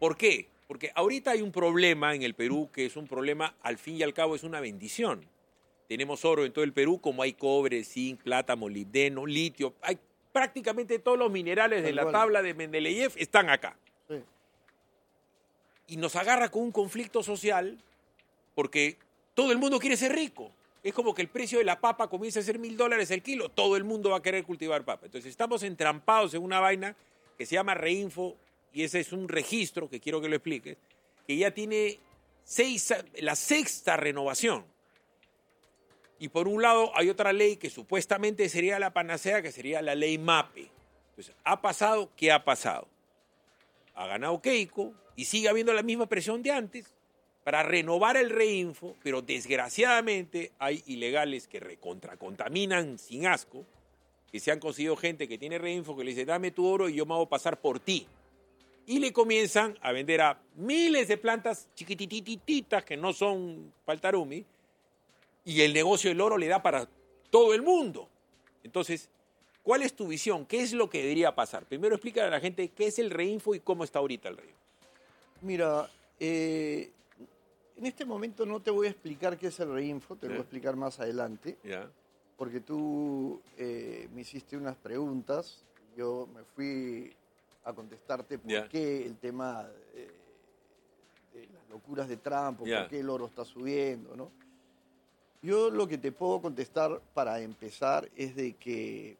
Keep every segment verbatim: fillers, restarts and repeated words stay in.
¿Por qué? Porque ahorita hay un problema en el Perú que es un problema, al fin y al cabo, es una bendición. Tenemos oro en todo el Perú, como hay cobre, zinc, plata, molibdeno, litio. Hay prácticamente todos los minerales de la tabla de Mendeleev están acá. Sí. Y nos agarra con un conflicto social porque todo el mundo quiere ser rico. Es como que el precio de la papa comienza a ser mil dólares el kilo. Todo el mundo va a querer cultivar papa. Entonces estamos entrampados en una vaina que se llama Reinfo, y ese es un registro que quiero que lo expliques, que ya tiene seis, la sexta renovación. Y por un lado hay otra ley que supuestamente sería la panacea, que sería la ley MAPE. Entonces, ¿ha pasado? ¿Qué ha pasado? Ha ganado Keiko y sigue habiendo la misma presión de antes para renovar el Reinfo, pero desgraciadamente hay ilegales que recontracontaminan sin asco, que se han conseguido gente que tiene Reinfo que le dice, dame tu oro y yo me hago pasar por ti. Y le comienzan a vender a miles de plantas chiquititititas que no son paltarumi, y el negocio del oro le da para todo el mundo. Entonces, ¿cuál es tu visión? ¿Qué es lo que debería pasar? Primero explícale a la gente qué es el Reinfo y cómo está ahorita el Reinfo. Mira, eh, en este momento no te voy a explicar qué es el Reinfo, te lo voy a explicar más adelante, ¿Ya? Porque tú eh, me hiciste unas preguntas, yo me fui a contestarte por ¿Ya? qué el tema eh, de las locuras de Trump, o ¿Ya? por qué el oro está subiendo, ¿no? Yo lo que te puedo contestar para empezar es de que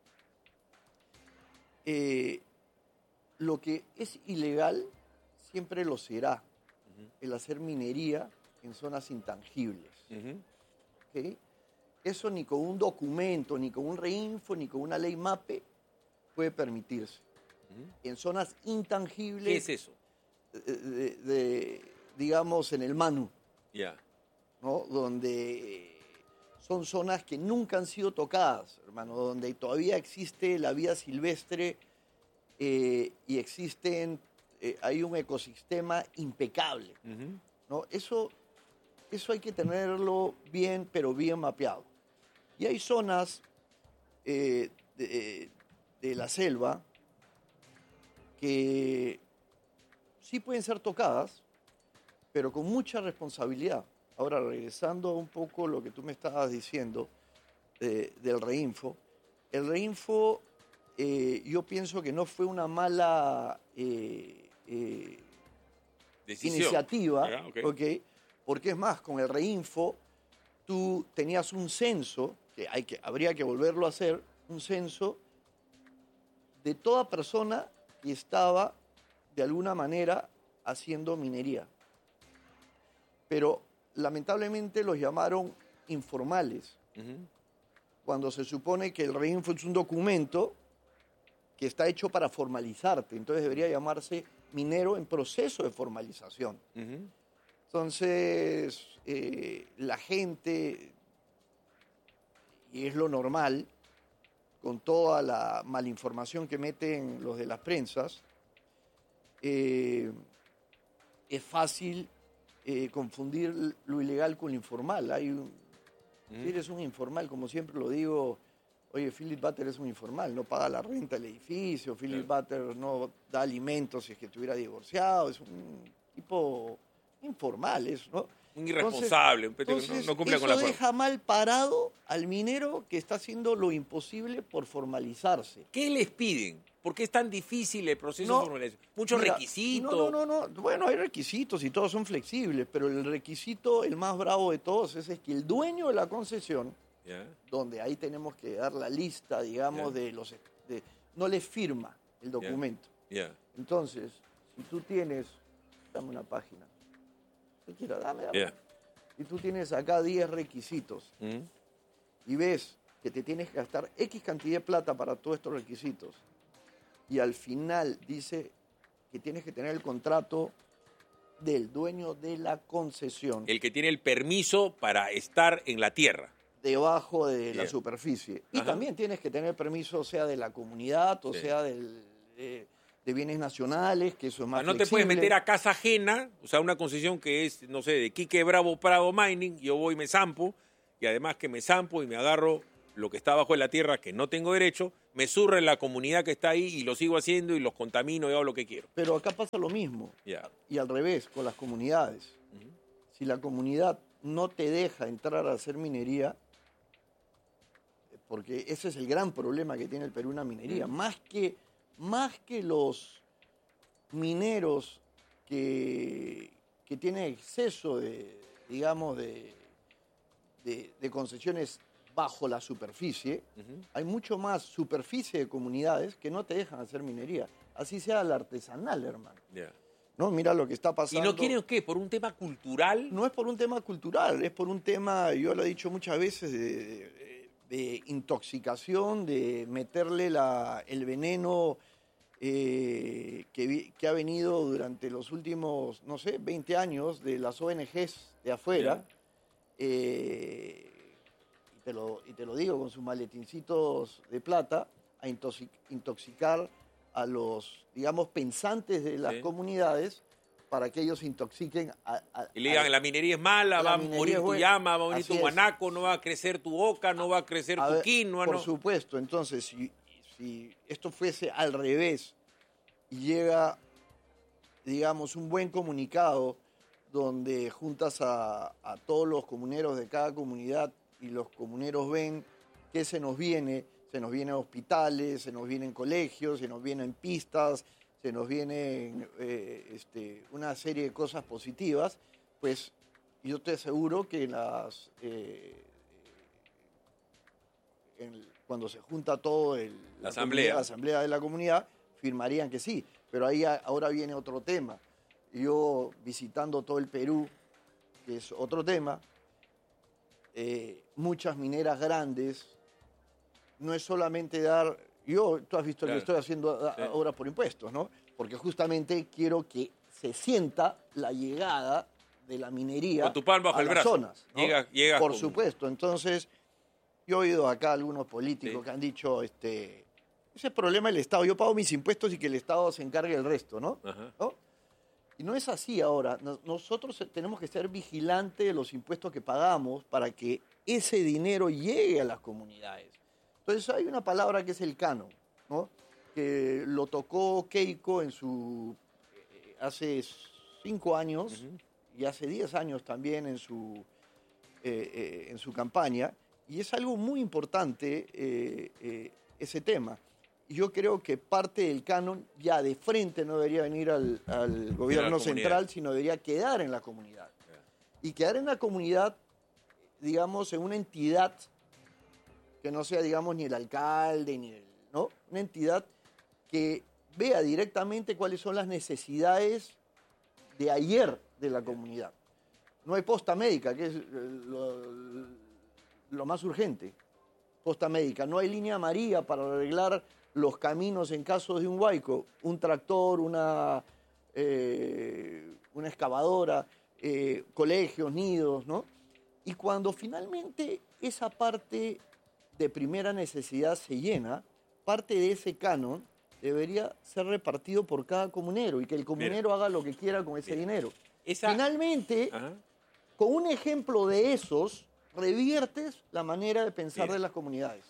eh, lo que es ilegal siempre lo será, uh-huh. el hacer minería en zonas intangibles. Uh-huh. ¿Okay? Eso ni con un documento, ni con un Reinfo, ni con una ley MAPE puede permitirse. Uh-huh. En zonas intangibles. ¿Qué es eso? De, de, de, digamos, en el Manu. Ya. Yeah. ¿No? Donde son zonas que nunca han sido tocadas, hermano, donde todavía existe la vida silvestre eh, y existen, eh, hay un ecosistema impecable. Uh-huh. ¿No? Eso, eso hay que tenerlo bien, pero bien mapeado. Y hay zonas eh, de, de la selva que sí pueden ser tocadas, pero con mucha responsabilidad. Ahora, regresando un poco a lo que tú me estabas diciendo eh, del Reinfo, el Reinfo eh, yo pienso que no fue una mala eh, eh, iniciativa, yeah, okay. Okay, porque es más, con el Reinfo tú tenías un censo, que, hay que habría que volverlo a hacer, un censo de toda persona que estaba de alguna manera haciendo minería. Pero lamentablemente los llamaron informales, uh-huh. cuando se supone que el Reinfo es un documento que está hecho para formalizarte, entonces debería llamarse minero en proceso de formalización. Uh-huh. Entonces, eh, la gente, y es lo normal, con toda la malinformación que meten los de las prensas, eh, es fácil Eh, confundir lo ilegal con lo informal. Hay un, mm. Si eres un informal, como siempre lo digo, oye, Philip Butter es un informal, no paga la renta del edificio, Philip yeah. Butter no da alimentos si es que estuviera divorciado, es un tipo informal, eso, ¿no? Un irresponsable, entonces, un que no, no cumple eso con la deja forma. mal parado al minero que está haciendo lo imposible por formalizarse. ¿Qué les piden? ¿Por qué es tan difícil el proceso no, de formalización? Muchos mira, requisitos. No, no, no, no. Bueno, hay requisitos y todos son flexibles, pero el requisito, el más bravo de todos, es, es que el dueño de la concesión, yeah. donde ahí tenemos que dar la lista, digamos, yeah. de los... De, no le firma el documento. Yeah. Yeah. Entonces, si tú tienes... Dame una página. ¿Qué quiera? Dame, dame. Yeah. Si tú tienes acá diez requisitos mm-hmm. y ves que te tienes que gastar X cantidad de plata para todos estos requisitos, y al final dice que tienes que tener el contrato del dueño de la concesión. El que tiene el permiso para estar en la tierra. Debajo de la yeah. superficie. Y Ajá. también tienes que tener permiso, sea de la comunidad, o sí. sea del, de, de bienes nacionales, que eso es más ah, no flexible. te puedes meter a casa ajena, o sea, una concesión que es, no sé, de Quique Bravo Prado Mining, yo voy y me zampo, y además que me zampo y me agarro lo que está abajo de la tierra, que no tengo derecho, me zurra en la comunidad que está ahí y lo sigo haciendo y los contamino y hago lo que quiero. Pero acá pasa lo mismo. Ya. Y al revés, con las comunidades. Uh-huh. Si la comunidad no te deja entrar a hacer minería, porque ese es el gran problema que tiene el Perú, una minería, uh-huh. más que, más que los mineros que, que tienen exceso de, digamos, de, de, de concesiones bajo la superficie, uh-huh. hay mucho más superficie de comunidades que no te dejan hacer minería. Así sea la artesanal, hermano. Yeah. No, mira lo que está pasando. ¿Y no quieren qué? ¿Por un tema cultural? No es por un tema cultural, es por un tema, yo lo he dicho muchas veces, de, de, de intoxicación, de meterle la, el veneno eh, que, que ha venido durante los últimos, no sé, veinte años de las O N Ges de afuera. Yeah. Eh, y, te lo, y te lo digo, con sus maletincitos de plata, a intoxicar a los, digamos, pensantes de las sí. comunidades para que ellos se intoxiquen. A, a, y le digan, a, la minería es mala, va a morir tu llama, va a morir tu guanaco, no va a crecer tu oca, no va a crecer a tu ver, quinoa. Por no. supuesto, entonces, si, si esto fuese al revés y llega, digamos, un buen comunicado donde juntas a, a todos los comuneros de cada comunidad y los comuneros ven qué se nos viene, se nos vienen hospitales, se nos vienen colegios, se nos vienen pistas, se nos vienen eh, este, una serie de cosas positivas, pues yo te aseguro que las, eh, en, cuando se junta todo el, la, la, asamblea. la asamblea de la comunidad, firmarían que sí. Pero ahí a, ahora viene otro tema. Yo visitando todo el Perú, que es otro tema, eh, muchas mineras grandes, no es solamente dar, yo, tú has visto claro. que estoy haciendo sí. ahora por impuestos, ¿no? Porque justamente quiero que se sienta la llegada de la minería con tu pan bajo a el las brazo. zonas, ¿no? Llega, llega por con... supuesto, entonces yo he oído acá algunos políticos sí. que han dicho, este, ese es problema del Estado, yo pago mis impuestos y que el Estado se encargue del resto, ¿no? Ajá. ¿No? Y no es así ahora, nosotros tenemos que ser vigilantes de los impuestos que pagamos para que ese dinero llegue a las comunidades. Entonces hay una palabra que es el canon, ¿no? Que lo tocó Keiko en su, eh, hace cinco años uh-huh. y hace diez años también en su, eh, eh, en su campaña, y es algo muy importante eh, eh, ese tema. Y yo creo que parte del canon ya de frente no debería venir al, al gobierno central, sino debería quedar en la comunidad. Yeah. Y quedar en la comunidad, digamos, en una entidad que no sea, digamos, ni el alcalde, ni el, ¿no? Una entidad que vea directamente cuáles son las necesidades de ayer de la comunidad. No hay posta médica, que es lo, lo más urgente. Posta médica. No hay línea amarilla para arreglar los caminos en caso de un huaico. Un tractor, una, eh, una excavadora, eh, colegios, nidos, ¿no? Y cuando finalmente esa parte de primera necesidad se llena, parte de ese canon debería ser repartido por cada comunero y que el comunero Mira. haga lo que quiera con ese Mira. dinero. Esa... Finalmente, Ajá. con un ejemplo de esos, reviertes la manera de pensar Mira. de las comunidades.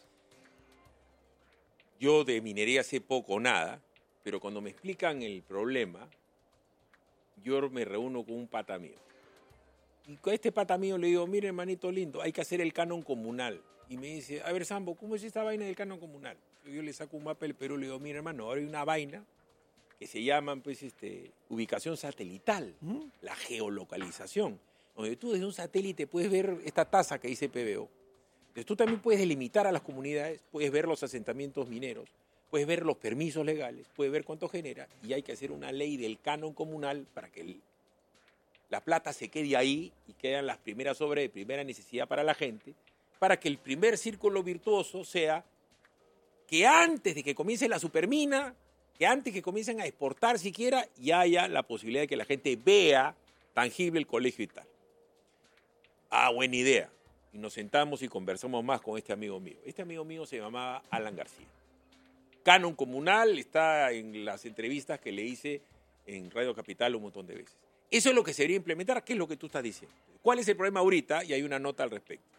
Yo de minería sé poco o nada, pero cuando me explican el problema, yo me reúno con un pata mío. Y con este pata mío le digo, mire, hermanito lindo, hay que hacer el canon comunal. Y me dice, a ver, Sambo, ¿cómo es esta vaina del canon comunal? Yo le saco un mapa del Perú y le digo, mira, hermano, ahora hay una vaina que se llama, pues, este, ubicación satelital, ¿Mm? la geolocalización, donde tú desde un satélite puedes ver esta tasa que dice P B O. Entonces tú también puedes delimitar a las comunidades, puedes ver los asentamientos mineros, puedes ver los permisos legales, puedes ver cuánto genera, y hay que hacer una ley del canon comunal para que el, la plata se quede ahí y quedan las primeras obras de primera necesidad para la gente, para que el primer círculo virtuoso sea que antes de que comience la supermina, que antes que comiencen a exportar siquiera, ya haya la posibilidad de que la gente vea tangible el colegio y tal. Ah, buena idea. Y nos sentamos y conversamos más con este amigo mío. Este amigo mío se llamaba Alan García. Canon comunal está en las entrevistas que le hice en Radio Capital un montón de veces. Eso es lo que se debería implementar. ¿Qué es lo que tú estás diciendo? ¿Cuál es el problema ahorita? Y hay una nota al respecto.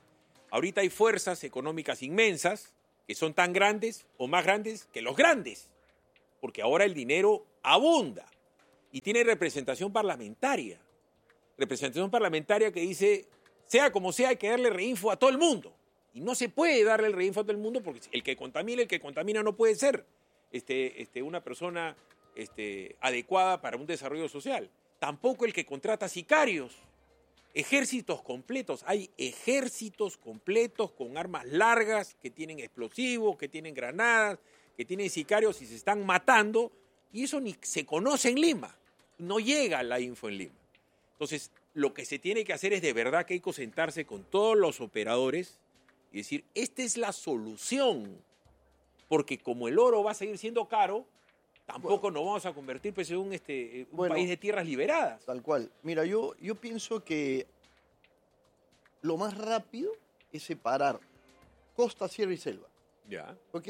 Ahorita hay fuerzas económicas inmensas que son tan grandes o más grandes que los grandes, porque ahora el dinero abunda y tiene representación parlamentaria. Representación parlamentaria que dice, sea como sea, hay que darle reinfo a todo el mundo. Y no se puede darle el reinfo a todo el mundo porque el que contamina, el que contamina no puede ser este, este, una persona este, adecuada para un desarrollo social. Tampoco el que contrata sicarios. Ejércitos completos. Hay ejércitos completos con armas largas que tienen explosivos, que tienen granadas, que tienen sicarios y se están matando. Y eso ni se conoce en Lima. No llega la info en Lima. Entonces, lo que se tiene que hacer es de verdad que hay que sentarse con todos los operadores y decir, esta es la solución, porque como el oro va a seguir siendo caro, tampoco bueno, nos vamos a convertir pues, en un, este, un bueno, país de tierras liberadas. Tal cual. Mira, yo, yo pienso que lo más rápido es separar costa, sierra y selva. Ya. ¿Ok?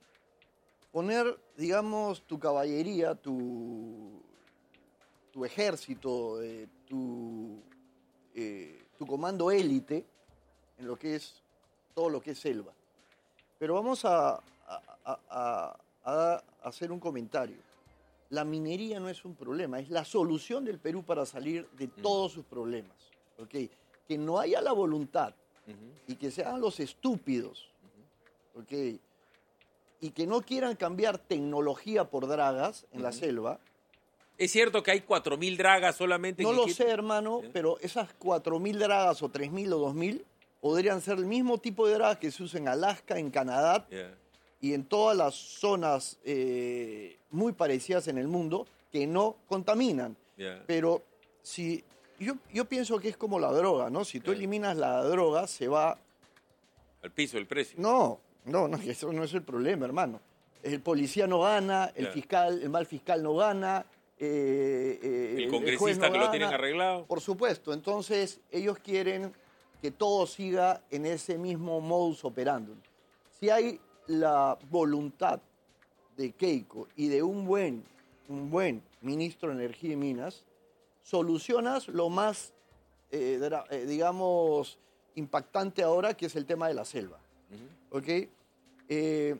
Poner, digamos, tu caballería, tu, tu ejército, eh, tu, eh, tu comando élite en lo que es todo lo que es selva. Pero vamos a, a, a, a, a hacer un comentario. La minería no es un problema, es la solución del Perú para salir de todos sus problemas. ¿Okay? Que no haya la voluntad uh-huh. y que sean los estúpidos, uh-huh. ¿okay? y que no quieran cambiar tecnología por dragas en uh-huh. la selva. ¿Es cierto que hay cuatro mil dragas solamente? No en lo Iquitos? sé, hermano, ¿sí? Pero esas cuatro mil dragas o tres mil o dos mil podrían ser el mismo tipo de dragas que se usa en Alaska, en Canadá yeah. y en todas las zonas eh, muy parecidas en el mundo que no contaminan. Yeah. Pero si yo, yo pienso que es como la droga, ¿no? Si tú yeah. eliminas la droga, se va... Al piso el precio. No, no, no, eso no es el problema, hermano. El policía no gana, el, yeah. fiscal, el mal fiscal no gana... Eh, eh, el congresista el que lo tienen arreglado. Por supuesto, entonces ellos quieren que todo siga en ese mismo modus operandi. Si hay la voluntad de Keiko y de un buen, un buen ministro de Energía y Minas, solucionas lo más, eh, digamos, impactante ahora, que es el tema de la selva. Uh-huh. ¿Okay? Eh,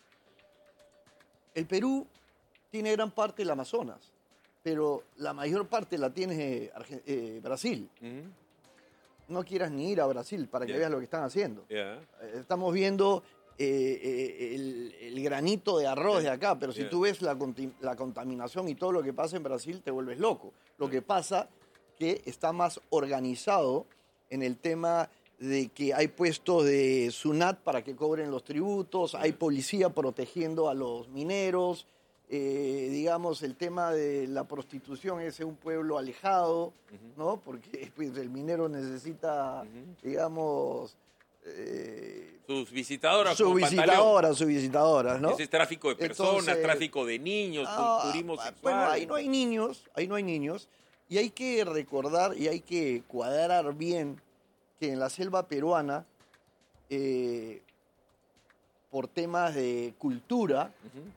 el Perú tiene gran parte del Amazonas, pero la mayor parte la tiene eh, Brasil. Uh-huh. No quieras ni ir a Brasil para que yeah. veas lo que están haciendo. Yeah. Estamos viendo eh, eh, el, el granito de arroz yeah. de acá, pero si yeah. tú ves la, la contaminación y todo lo que pasa en Brasil, te vuelves loco. Lo yeah. que pasa que está más organizado en el tema de que hay puestos de SUNAT para que cobren los tributos, yeah. hay policía protegiendo a los mineros. Eh, digamos, el tema de la prostitución es un pueblo alejado, uh-huh. ¿no? Porque pues, el minero necesita, uh-huh. digamos... Eh, sus visitadoras. Sus visitadoras, sus visitadoras, ¿no? Ese es tráfico de personas, Entonces, tráfico de niños, ah, turismo sexual. Bueno, ahí no hay niños, ahí no hay niños. Y hay que recordar y hay que cuadrar bien que en la selva peruana, eh, por temas de cultura... Uh-huh.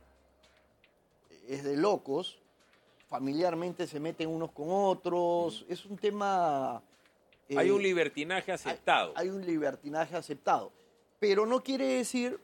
es de locos, familiarmente se meten unos con otros, es un tema... Eh, hay un libertinaje aceptado. Hay, hay un libertinaje aceptado, pero no quiere decir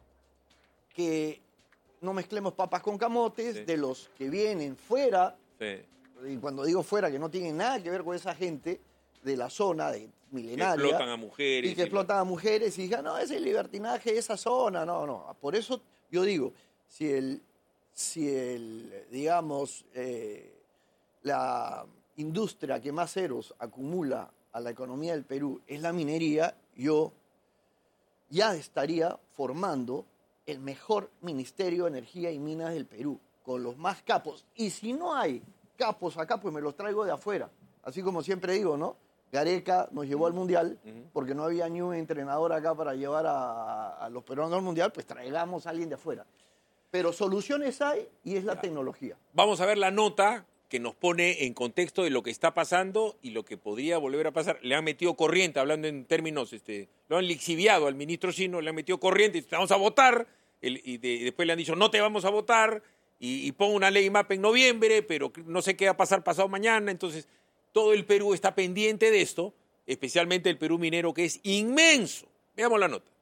que no mezclemos papas con camotes, sí. de los que vienen fuera, sí. y cuando digo fuera, que no tienen nada que ver con esa gente de la zona de milenaria. Que explotan a mujeres. Y que y explotan la... a mujeres y digan, no, es el libertinaje de esa zona, no, no. Por eso yo digo, si el... si el, digamos, eh, la industria que más ceros acumula a la economía del Perú es la minería, yo ya estaría formando el mejor Ministerio de Energía y Minas del Perú, con los más capos. Y si no hay capos acá, pues me los traigo de afuera. Así como siempre digo, ¿no? Gareca nos llevó al Mundial porque no había ni un entrenador acá para llevar a, a los peruanos al Mundial, pues traigamos a alguien de afuera. Pero soluciones hay y es la ya. tecnología. Vamos a ver la nota que nos pone en contexto de lo que está pasando y lo que podría volver a pasar. Le han metido corriente, hablando en términos, este, lo han lixiviado al ministro chino, le han metido corriente, vamos a votar, el, y, de, y después le han dicho no te vamos a votar, y, y pon una ley M A P en noviembre, pero no sé qué va a pasar pasado mañana. Entonces, todo el Perú está pendiente de esto, especialmente el Perú minero, que es inmenso. Veamos la nota.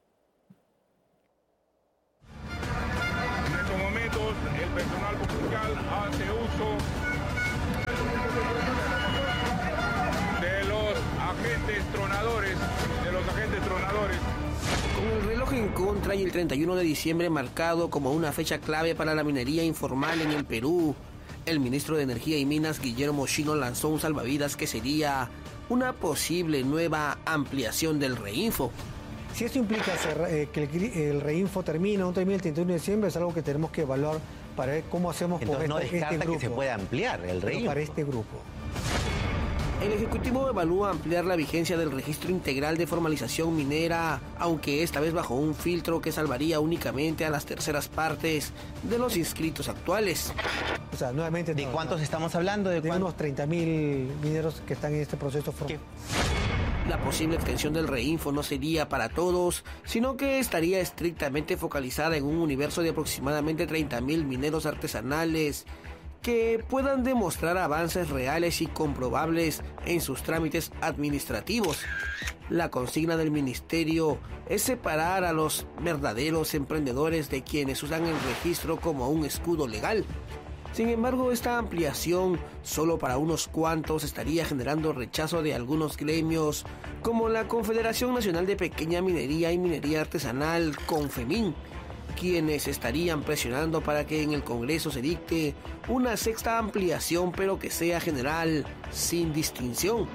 En estos momentos el personal policial hace uso de los agentes tronadores, de los agentes tronadores. Con el reloj en contra y el treinta y uno de diciembre marcado como una fecha clave para la minería informal en el Perú, el ministro de Energía y Minas, Guillermo Chino, lanzó un salvavidas que sería una posible nueva ampliación del Reinfo. Si esto implica cerrar, eh, que el, el Reinfo termine o no termine el treinta y uno de diciembre, es algo que tenemos que evaluar para ver cómo hacemos con Entonces no este, descarta este grupo. que se pueda ampliar el Pero Reinfo. para este grupo. El Ejecutivo evalúa ampliar la vigencia del registro integral de formalización minera, aunque esta vez bajo un filtro que salvaría únicamente a las terceras partes de los inscritos actuales. O sea, nuevamente... ¿De no, cuántos no, estamos hablando? ¿De, de cuántos? unos treinta mil mineros que están en este proceso. ¿Qué? La posible extensión del Reinfo no sería para todos, sino que estaría estrictamente focalizada en un universo de aproximadamente treinta mil mineros artesanales que puedan demostrar avances reales y comprobables en sus trámites administrativos. La consigna del ministerio es separar a los verdaderos emprendedores de quienes usan el registro como un escudo legal. Sin embargo, esta ampliación solo para unos cuantos estaría generando rechazo de algunos gremios, como la Confederación Nacional de Pequeña Minería y Minería Artesanal, CONFEMIN, quienes estarían presionando para que en el Congreso se dicte una sexta ampliación, pero que sea general, sin distinción.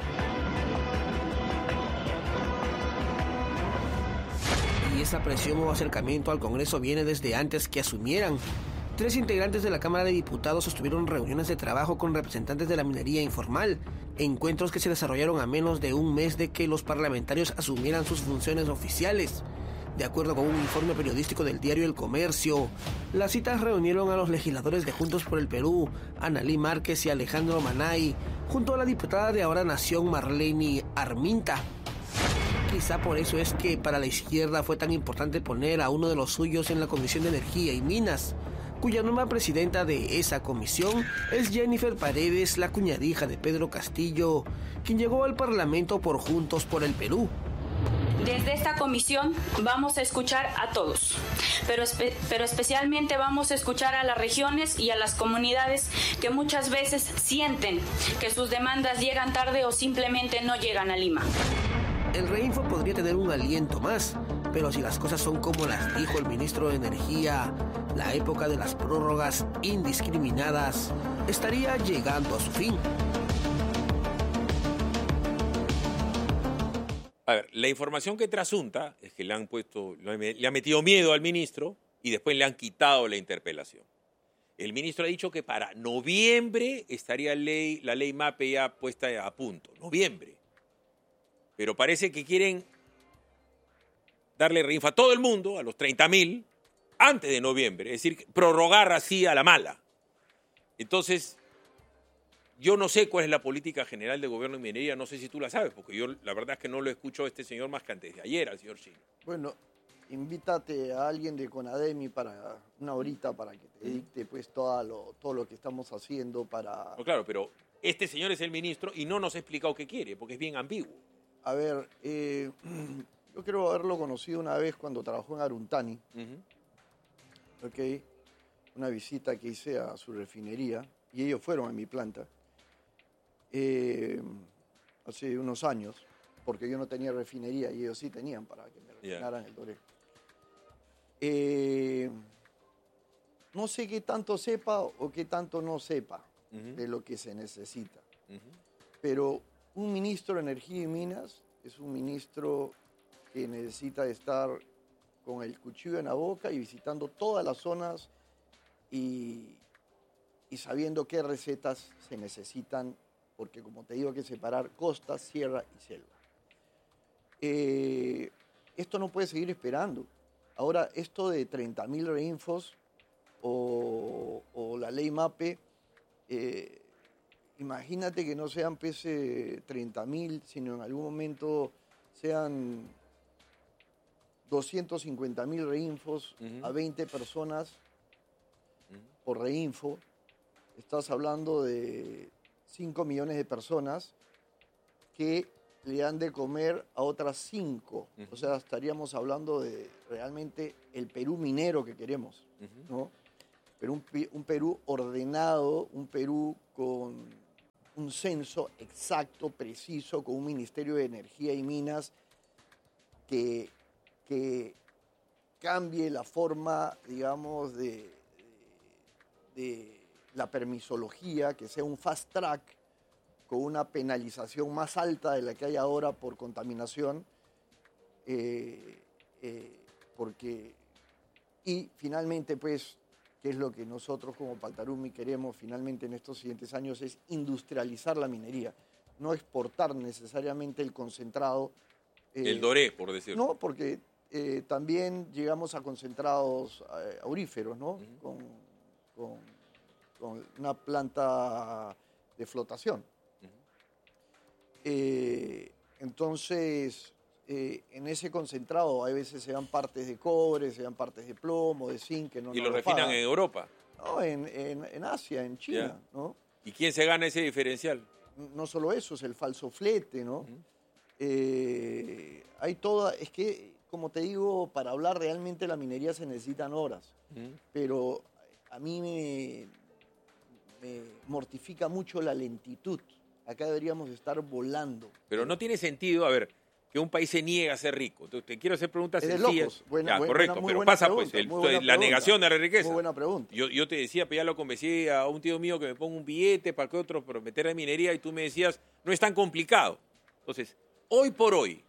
Y esa presión o acercamiento al Congreso viene desde antes que asumieran. Tres integrantes de la Cámara de Diputados sostuvieron reuniones de trabajo con representantes de la minería informal, encuentros que se desarrollaron a menos de un mes de que los parlamentarios asumieran sus funciones oficiales. De acuerdo con un informe periodístico del diario El Comercio, las citas reunieron a los legisladores de Juntos por el Perú, Analí Márquez y Alejandro Manay, junto a la diputada de Ahora Nación, Marlene Arminta. Quizá por eso es que para la izquierda fue tan importante poner a uno de los suyos en la Comisión de Energía y Minas, cuya nueva presidenta de esa comisión es Jennifer Paredes, la cuñadija de Pedro Castillo, quien llegó al Parlamento por Juntos por el Perú. Desde esta comisión vamos a escuchar a todos, pero, espe- pero especialmente vamos a escuchar a las regiones y a las comunidades que muchas veces sienten que sus demandas llegan tarde o simplemente no llegan a Lima. El Reinfo podría tener un aliento más, pero si las cosas son como las dijo el ministro de Energía, la época de las prórrogas indiscriminadas estaría llegando a su fin. A ver, la información que trasunta es que le han puesto, le han metido miedo al ministro y después le han quitado la interpelación. El ministro ha dicho que para noviembre estaría ley, la ley MAPE ya puesta a punto. Noviembre. Pero parece que quieren darle Reinfo a todo el mundo, a los treinta mil, antes de noviembre. Es decir, prorrogar así a la mala. Entonces, yo no sé cuál es la política general de gobierno en minería, no sé si tú la sabes, porque yo la verdad es que no lo escucho a este señor más que antes de ayer, al señor Chino. Bueno, invítate a alguien de Conademi para una horita para que te dicte pues todo lo, todo lo que estamos haciendo para... No, claro, pero este señor es el ministro y no nos ha explicado qué quiere, porque es bien ambiguo. A ver, eh, yo creo haberlo conocido una vez cuando trabajó en Aruntani, Uh-huh. ¿ok? Una visita que hice a su refinería y ellos fueron a mi planta eh, hace unos años, porque yo no tenía refinería y ellos sí tenían para que me refinaran yeah. el doré. Eh, no sé qué tanto sepa o qué tanto no sepa uh-huh. de lo que se necesita, uh-huh. pero un ministro de Energía y Minas es un ministro que necesita estar con el cuchillo en la boca y visitando todas las zonas y, y sabiendo qué recetas se necesitan, porque como te digo hay que separar costa, sierra y selva. Eh, esto no puede seguir esperando. Ahora, esto de treinta mil reinfos o, o la ley MAPE, eh, imagínate que no sean pese treinta mil, sino en algún momento sean doscientos cincuenta mil reinfos uh-huh. a veinte personas uh-huh. por reinfo. Estás hablando de cinco millones de personas que le dan de comer a otras cinco. Uh-huh. O sea, estaríamos hablando de realmente el Perú minero que queremos, uh-huh. ¿no? Pero un, un Perú ordenado, un Perú con un censo exacto, preciso, con un Ministerio de Energía y Minas que, que cambie la forma, digamos, de, de, de la permisología, que sea un fast track, con una penalización más alta de la que hay ahora por contaminación, eh, eh, porque, y finalmente, pues, qué es lo que nosotros como Paltarumi queremos finalmente en estos siguientes años, es industrializar la minería, no exportar necesariamente el concentrado. Eh, el doré, por decirlo. No, porque eh, también llegamos a concentrados eh, auríferos, ¿no? Uh-huh. con, con, con una planta de flotación. Eh, entonces, eh, en ese concentrado a veces se dan partes de cobre, se dan partes de plomo, de zinc. Que no ¿Y lo refinan pagan. En Europa? No, en, en, en Asia, en China, yeah. ¿no? ¿Y quién se gana ese diferencial? No solo eso, es el falso flete, ¿no? Uh-huh. eh, hay toda, es que, como te digo, para hablar realmente de la minería se necesitan horas, uh-huh. pero a mí me, me mortifica mucho la lentitud. Acá deberíamos estar volando. Pero no tiene sentido, a ver, que un país se niegue a ser rico. Entonces, te quiero hacer preguntas es sencillas. Buena, ya, buena, correcto, muy pero buena pasa pregunta, pues el, muy la pregunta. negación de la riqueza. Muy buena pregunta. Yo, yo te decía, pero ya lo convencí a un tío mío que me ponga un billete para que otro para meter a minería y tú me decías, no es tan complicado. Entonces, hoy por hoy,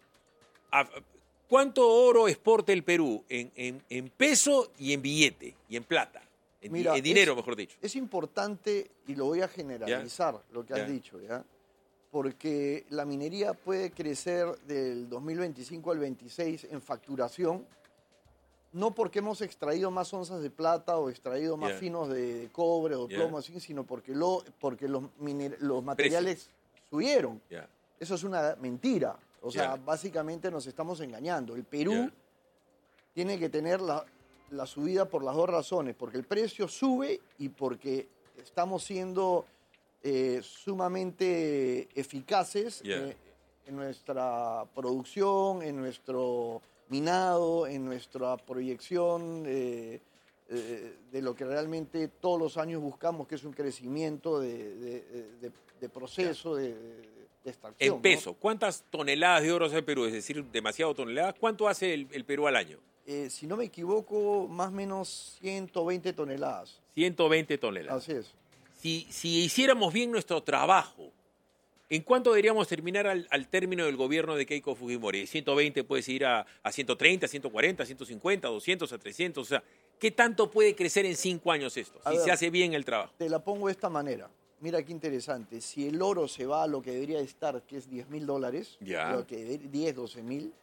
¿cuánto oro exporta el Perú en, en, en peso y en billete y en plata? En, Mira, en dinero, es, mejor dicho. Es importante, y lo voy a generalizar, ¿ya? Lo que has ¿Ya? dicho, ¿ya? Porque la minería puede crecer del dos mil veinticinco al veintiséis en facturación, no porque hemos extraído más onzas de plata o extraído más yeah. finos de, de cobre o plomo, yeah. así, sino porque, lo, porque los, miner, los materiales Precio. subieron. Yeah. Eso es una mentira. O sea, yeah. básicamente nos estamos engañando. El Perú yeah. tiene que tener la, la subida por las dos razones, porque el precio sube y porque estamos siendo... Eh, sumamente eficaces yeah. eh, en nuestra producción, en nuestro minado, en nuestra proyección eh, eh, de lo que realmente todos los años buscamos, que es un crecimiento de, de, de, de proceso, yeah. de, de extracción. En peso, ¿no? ¿Cuántas toneladas de oro hace el Perú? Es decir, demasiado toneladas. ¿Cuánto hace el, el Perú al año? Eh, si no me equivoco, más o menos ciento veinte toneladas. ciento veinte toneladas. Así es. Si, si hiciéramos bien nuestro trabajo, ¿en cuánto deberíamos terminar al, al término del gobierno de Keiko Fujimori? ciento veinte puedes ir a, a ciento treinta, ciento cuarenta, ciento cincuenta, doscientos, a trescientos. O sea, ¿qué tanto puede crecer en cinco años esto? A si ver, se hace bien el trabajo. Te la pongo de esta manera. Mira qué interesante. Si el oro se va a lo que debería estar, que es diez mil dólares, lo que diez, doce mil,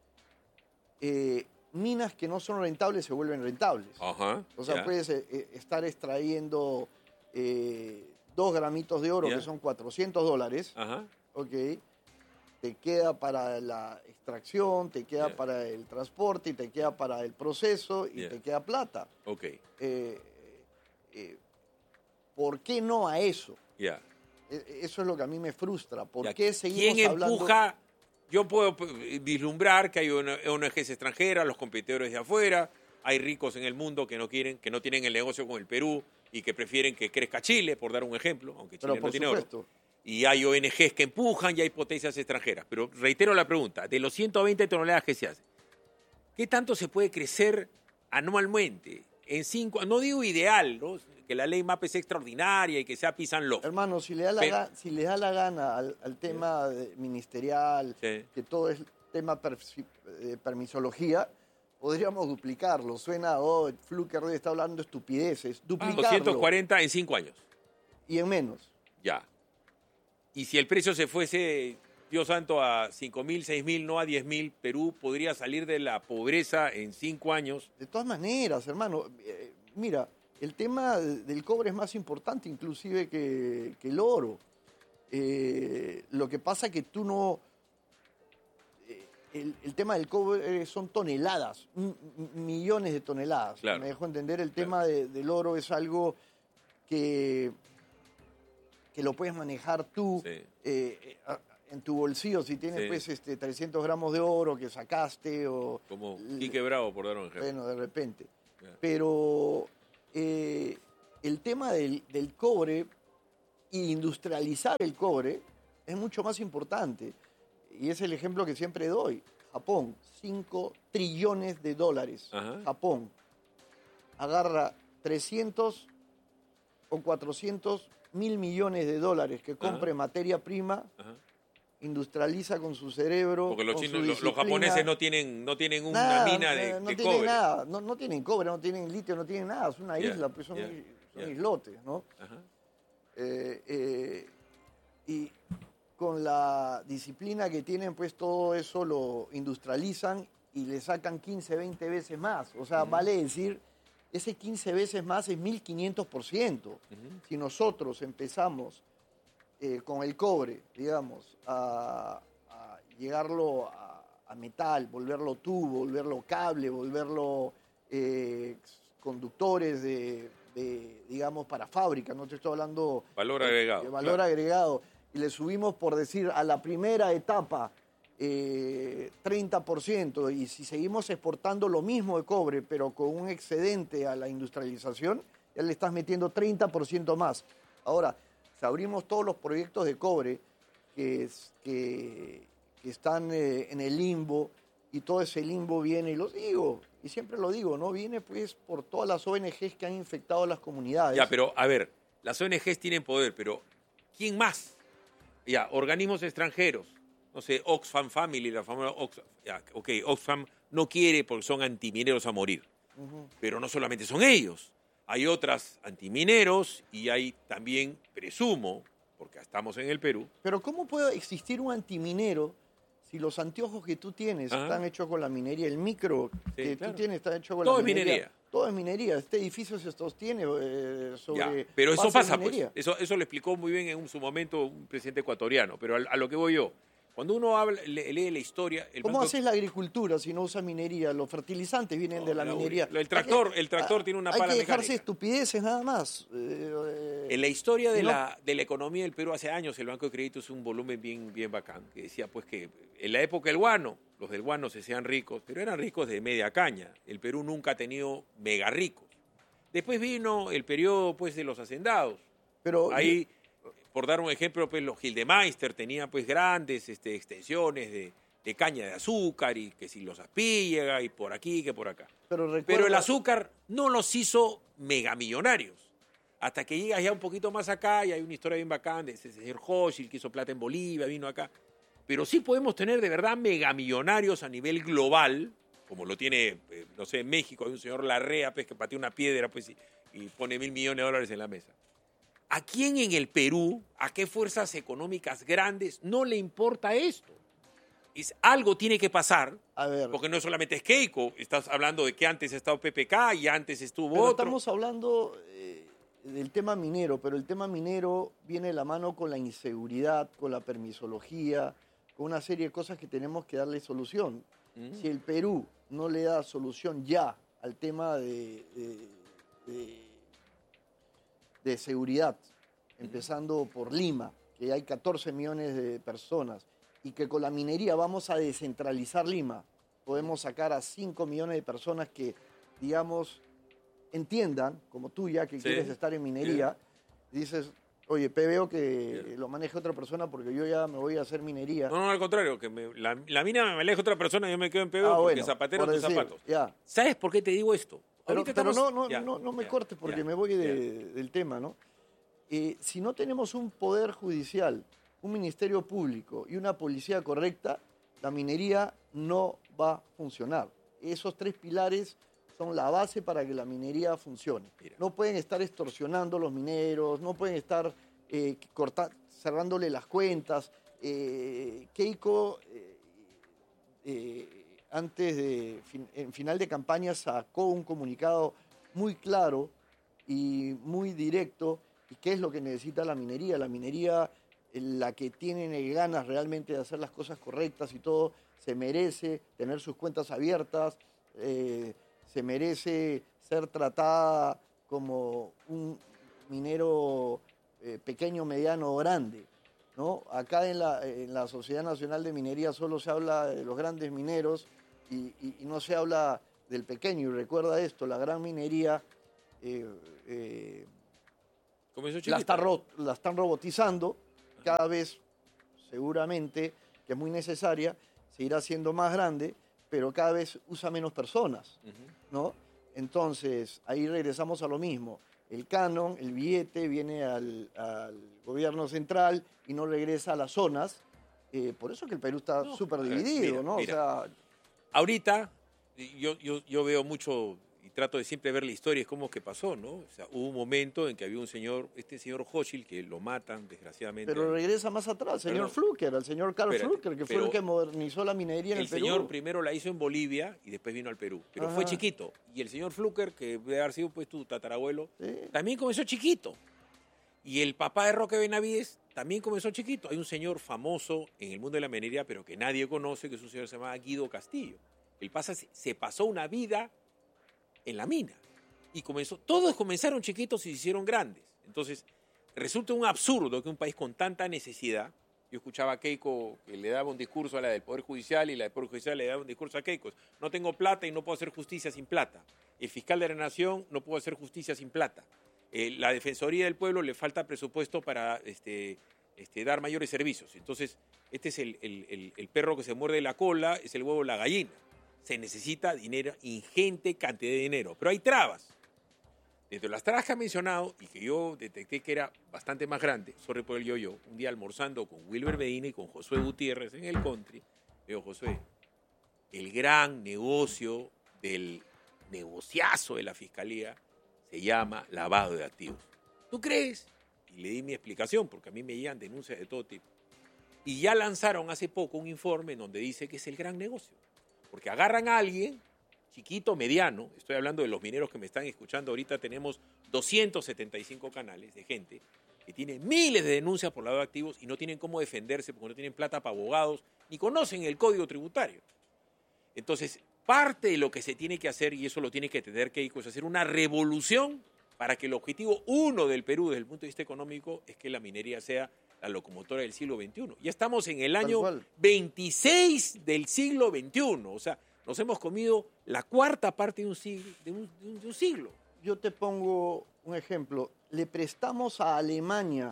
eh, minas que no son rentables se vuelven rentables. Ajá, o sea, yeah. puedes eh, estar extrayendo... Eh, dos gramitos de oro, yeah. que son cuatrocientos dólares, Ajá. ok, te queda para la extracción, te queda yeah. para el transporte, y te queda para el proceso, y yeah. te queda plata. Ok. Eh, eh, ¿Por qué no a eso? Yeah. Eh, eso es lo que a mí me frustra. ¿Por yeah. qué seguimos ¿Quién hablando? empuja? Yo puedo vislumbrar que hay O N Ges extranjeras, los competidores de afuera, hay ricos en el mundo que no quieren, que no tienen el negocio con el Perú y que prefieren que crezca Chile, por dar un ejemplo, aunque Chile Pero no tiene supuesto. oro. Y hay O N Ges que empujan y hay potencias extranjeras. Pero reitero la pregunta, de los ciento veinte toneladas que se hacen, ¿qué tanto se puede crecer anualmente? En cinco, no digo ideal, ¿no? Que la ley MAPE sea extraordinaria y que sea peace and love. Hermano, si le da la, Pero, ga, si le da la gana al, al tema sí. ministerial, sí. que todo es tema per, de permisología, podríamos duplicarlo. Suena, oh, Fluker está hablando estupideces. Duplicarlo. Ah, doscientos cuarenta en cinco años. Y en menos. Ya. Y si el precio se fuese, Dios santo, a cinco mil, seis mil, no a diez mil, Perú podría salir de la pobreza en cinco años. De todas maneras, hermano. Eh, mira, el tema del cobre es más importante inclusive que, que el oro. Eh, lo que pasa es que tú no... El, el tema del cobre son toneladas, m- millones de toneladas. Claro. Me dejó entender, el tema claro. de, del oro es algo que, que lo puedes manejar tú. Sí. Eh, en tu bolsillo si tienes Sí. pues este trescientos gramos de oro que sacaste o... Como Quique Bravo, por dar un ejemplo. Bueno, de repente. Ya. Pero eh, el tema del, del cobre e industrializar el cobre es mucho más importante. Y es el ejemplo que siempre doy. Japón, cinco trillones de dólares. Ajá. Japón agarra trescientos o cuatrocientos mil millones de dólares que compre Ajá. materia prima, Ajá. industrializa con su cerebro. Porque los, con chinos, su los, los disciplina. japoneses no tienen, no tienen una Nada, mina de, eh, no de tienen cobre. nada, no, no tienen cobre, no tienen litio, no tienen nada, es una Ya, isla, pues son, ya, is- son ya. islotes, ¿no? Ajá. Eh, eh, y con la disciplina que tienen, pues todo eso lo industrializan y le sacan quince, veinte veces más. O sea, vale decir, ese quince veces más es mil quinientos por ciento. Ujú. Si nosotros empezamos eh, con el cobre, digamos, a, a llegarlo a, a metal, volverlo tubo, volverlo cable, volverlo eh, conductores de, de, digamos, para fábrica, no te estoy hablando... Valor de- agregado, de valor claro. agregado. Y le subimos, por decir, a la primera etapa eh, treinta por ciento, y si seguimos exportando lo mismo de cobre, pero con un excedente a la industrialización, ya le estás metiendo treinta por ciento más. Ahora, si abrimos todos los proyectos de cobre que, es- que, que están eh, en el limbo, y todo ese limbo viene, y lo digo, y siempre lo digo, ¿no? Viene pues por todas las O N Ges que han infectado a las comunidades. Ya, pero a ver, las O N Ges tienen poder, pero ¿quién más? Ya, organismos extranjeros. No sé, Oxfam Family, la famosa Oxfam. Ya, ok, Oxfam no quiere porque son antimineros a morir. Ujú. Pero no solamente son ellos. Hay otras antimineros y hay también, presumo, porque estamos en el Perú, Pero ¿cómo puede existir un antiminero si los anteojos que tú tienes Ajá. están hechos con la minería? El micro que claro. tú tienes está hecho con Todo la es minería. minería. Todo es minería. Este edificio se sostiene eh, sobre ya, pero eso base de pasa, pues. minería. Eso, eso lo explicó muy bien en un- su momento un presidente ecuatoriano. Pero a, a lo que voy yo, cuando uno habla, le- lee la historia... El ¿Cómo banco- haces la agricultura si no usas minería? Los fertilizantes vienen No, de la Raúl, minería. el tractor- Hay que- el tractor ah, tiene una hay pala que dejarse mecánica. estupideces nada más. Eh, eh, En la historia de, y no- la, de la economía del Perú hace años, el Banco de Crédito es un volumen bien, bien bacán, que decía pues que en la época del guano, los del guano se sean ricos, pero eran ricos de media caña. El Perú nunca ha tenido mega ricos. Después vino el periodo pues de los hacendados. pero Ahí, por dar un ejemplo, pues los Gildemeister tenían pues grandes este, extensiones de, de caña de azúcar y que si los Aspíllaga y por aquí que por acá. pero, recuerda- Pero el azúcar no los hizo megamillonarios. Hasta que llegas ya un poquito más acá y hay una historia bien bacán de ese señor Hochschild que hizo plata en Bolivia, vino acá. Pero sí podemos tener de verdad megamillonarios a nivel global, como lo tiene, eh, no sé, en México hay un señor Larrea pues, que patea una piedra pues, y, y pone mil millones de dólares en la mesa. ¿A quién en el Perú, a qué fuerzas económicas grandes no le importa esto? Es, algo tiene que pasar, A ver, porque no solamente es Keiko, estás hablando de que antes ha estado P P K y antes estuvo pero otro. estamos hablando eh, del tema minero, pero el tema minero viene de la mano con la inseguridad, con la permisología, con una serie de cosas que tenemos que darle solución. Mm. Si el Perú no le da solución ya al tema de, de- de- de seguridad, empezando por Lima, que hay catorce millones de personas, y que con la minería vamos a descentralizar Lima, podemos sacar a cinco millones de personas que, digamos, entiendan, como tú ya que Sí. quieres estar en minería, dices, oye, P veo que Bien. lo maneje otra persona porque yo ya me voy a hacer minería. No, no, al contrario, que me- la, la mina me aleja otra persona y yo me quedo en P B O Ah, porque bueno, zapatero por tus decir, zapatos. Ya. ¿Sabes por qué te digo esto? Pero, Ahorita pero estamos- no, no, ya, no, no me ya, cortes porque ya, me voy de- ya. del tema, ¿no? Eh, si no tenemos un poder judicial, un ministerio público y una policía correcta, la minería no va a funcionar. Esos tres pilares son la base para que la minería funcione. Mira. No pueden estar extorsionando a los mineros, no pueden estar eh, corta- cerrándole las cuentas. Eh, Keiko, eh, eh, antes de, fin- en final de campaña, sacó un comunicado muy claro y muy directo. ¿Y qué es lo que necesita la minería? La minería, eh, la que tiene ganas realmente de hacer las cosas correctas y todo, se merece tener sus cuentas abiertas, eh, se merece ser tratada como un minero eh, pequeño, mediano o grande. ¿no? Acá en la, en la Sociedad Nacional de Minería solo se habla de los grandes mineros y, y, y no se habla del pequeño. Y recuerda esto, la gran minería eh, eh, la, está ro la están robotizando cada vez, seguramente, que es muy necesaria, se irá haciendo más grande, pero cada vez usa menos personas, ¿no? Entonces, ahí regresamos a lo mismo. El canon, el billete, viene al, al gobierno central y no regresa a las zonas. Eh, por eso que el Perú está No, súper a ver, dividido, mira, ¿no? mira. O sea, Ahorita, yo, yo, yo veo mucho y trato de siempre ver la historia, es como que pasó, ¿no? O sea, hubo un momento en que había un señor, este señor Hochschild, que lo matan, desgraciadamente. pero regresa más atrás, el señor Perdón. Fluker, el señor Carl Espérate, Fluker, que fue pero el que modernizó la minería en el, El Perú. señor primero la hizo en Bolivia y después vino al Perú, pero Ajá. fue chiquito. Y el señor Fluker, que debe haber sido pues tu tatarabuelo, Sí. también comenzó chiquito. Y el papá de Roque Benavides también comenzó chiquito. Hay un señor famoso en el mundo de la minería, pero que nadie conoce, que es un señor que se llama Guido Castillo. Él pasa, se pasó una vida en la mina. Y comenzó, todos comenzaron chiquitos y se hicieron grandes. Entonces, resulta un absurdo que un país con tanta necesidad, yo escuchaba a Keiko que le daba un discurso a la del Poder Judicial y la del Poder Judicial le daba un discurso a Keiko. No tengo plata y no puedo hacer justicia sin plata. El fiscal de la Nación no puede hacer justicia sin plata. Eh, la Defensoría del Pueblo le falta presupuesto para este, este, dar mayores servicios. Entonces, este es el, el, el, el perro que se muerde la cola, es el huevo de la gallina. Se necesita dinero, ingente cantidad de dinero, pero hay trabas. Dentro de las trabas que ha mencionado, y que yo detecté que era bastante más grande, sorry por el yo-yo, un día almorzando con Wilber Medina y con Josué Gutiérrez en el country, le digo, Josué, el gran negocio del negociazo de la Fiscalía se llama lavado de activos. ¿Tú crees? Y le di mi explicación, porque a mí me llegan denuncias de todo tipo. Y ya lanzaron hace poco un informe en donde dice que es el gran negocio. Porque agarran a alguien, chiquito, mediano, estoy hablando de los mineros que me están escuchando, ahorita tenemos doscientos setenta y cinco canales de gente que tiene miles de denuncias por lavado de activos y no tienen cómo defenderse porque no tienen plata para abogados, ni conocen el código tributario. Entonces, parte de lo que se tiene que hacer, y eso lo tiene que entender Keiko, es hacer una revolución para que el objetivo uno del Perú desde el punto de vista económico es que la minería sea la locomotora del siglo veintiuno. Ya estamos en el año veintiséis del siglo veintiuno, o sea, nos hemos comido la cuarta parte de un siglo. De un, de un, de un siglo. Yo te pongo un ejemplo. Le prestamos a Alemania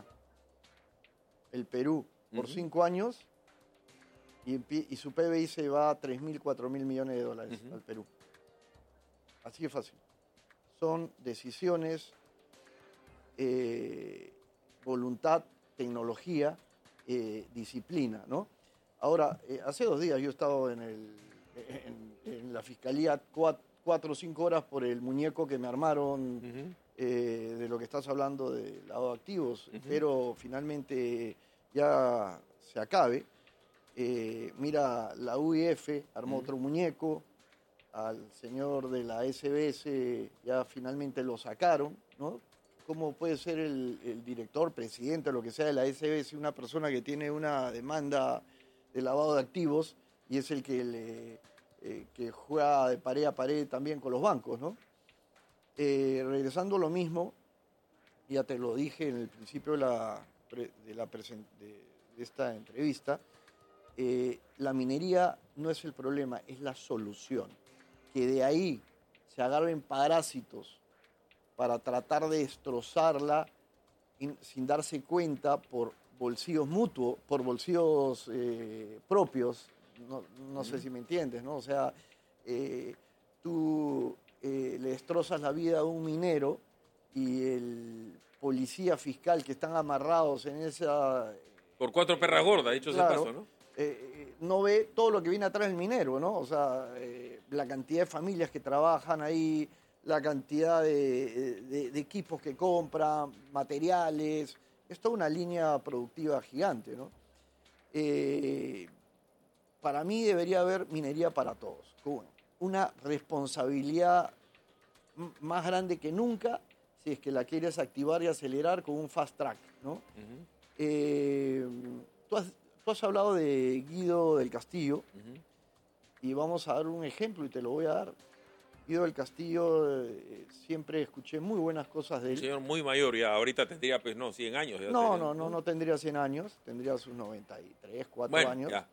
el Perú por uh-huh. cinco años y, y su P B I se va a tres mil, cuatro mil millones de dólares uh-huh. al Perú. Así de fácil. Son decisiones, eh, voluntad, tecnología, eh, disciplina, ¿no? Ahora, eh, hace dos días yo he estado en, el, en, en la fiscalía cuatro, cuatro o cinco horas por el muñeco que me armaron uh-huh. eh, de lo que estás hablando de lavado de activos. Uh-huh. Espero finalmente ya se acabe. Eh, mira, la U I F armó uh-huh. otro muñeco, al señor de la S B S ya finalmente lo sacaron, ¿no? ¿Cómo puede ser el, el director, presidente, lo que sea de la S B S, una persona que tiene una demanda de lavado de activos y es el que, le, eh, que juega de pared a pared también con los bancos, ¿no? Eh, regresando a lo mismo, ya te lo dije en el principio de, la, de, la presen, de, de esta entrevista, eh, la minería no es el problema, es la solución. Que de ahí se agarren parásitos para tratar de destrozarla in, sin darse cuenta por bolsillos mutuos, por bolsillos eh, propios, no, no sé si me entiendes, ¿no? O sea, eh, tú eh, le destrozas la vida a un minero y el policía fiscal que están amarrados en esa... Por cuatro perras gordas, dicho claro, ese paso, ¿no? Eh, no ve todo lo que viene atrás del minero, ¿no? O sea, eh, la cantidad de familias que trabajan ahí, la cantidad de, de, de equipos que compran, materiales, es toda una línea productiva gigante, ¿no? Eh, para mí debería haber minería para todos, una responsabilidad más grande que nunca si es que la quieres activar y acelerar con un fast track, ¿no? Uh-huh. eh, tú, has, tú has hablado de Guido del Castillo uh-huh. y vamos a dar un ejemplo y te lo voy a dar. Guido del Castillo, eh, siempre escuché muy buenas cosas de Un él. señor muy mayor ya, ahorita tendría, pues, no, cien años. Ya No, tenía, no, no, no tendría cien años, tendría sus noventa y tres, cuatro Bueno, años. ya.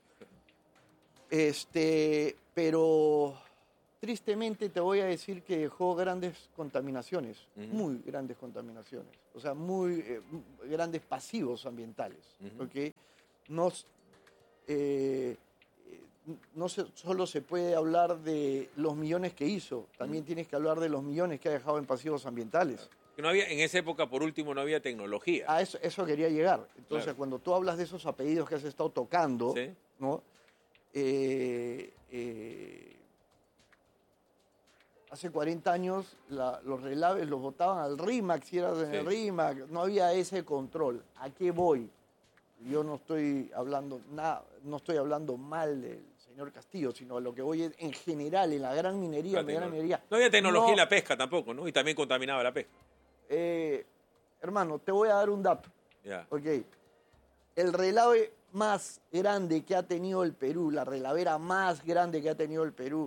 Este, pero tristemente te voy a decir que dejó grandes contaminaciones, Ujú. muy grandes contaminaciones, o sea, muy eh, grandes pasivos ambientales, Ujú. ¿ok? No, s- eh, eh, no se- solo se puede hablar de los millones que hizo, también tienes que hablar de los millones que ha dejado en pasivos ambientales. Que no había, en esa época, por último, no había tecnología. A eso, eso quería llegar. Entonces, Claro. cuando tú hablas de esos apellidos que has estado tocando, Sí. ¿no? Eh, eh, hace cuarenta años la- los relaves los botaban al RIMAC, si eras en Sí. el RIMAC, no había ese control. ¿A qué voy? Yo no estoy hablando nada, no estoy hablando mal del señor Castillo, sino a lo que voy es en general, en la gran minería, La mediana tecno- minería. No había tecnología No, en la pesca tampoco, ¿no? Y también contaminaba la pesca. eh, hermano, te voy a dar un dato. Ya. Ok. El relave más grande que ha tenido el Perú, la relavera más grande que ha tenido el Perú,